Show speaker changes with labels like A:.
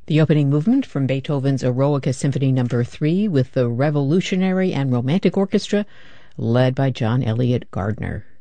A: The opening movement from Beethoven's Eroica Symphony No. 3 with the Revolutionary and Romantic Orchestra, led by John Elliott Gardner.